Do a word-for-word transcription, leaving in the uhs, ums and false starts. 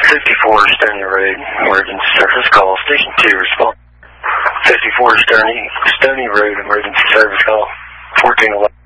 fifty-four Stony Road, emergency service call. Station two, respond. fifty-four Stony, Stony Road, emergency service call. fourteen eleven.